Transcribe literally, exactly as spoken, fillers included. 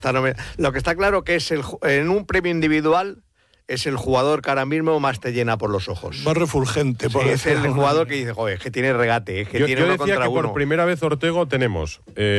Lo que está claro que es el, en un premio individual es el jugador que ahora mismo más te llena por los ojos. Más refulgente. Sí, es el jugador que dice, joder, es que tiene regate, es que yo, tiene yo uno decía contra que uno. por primera vez, Ortego, tenemos... Eh,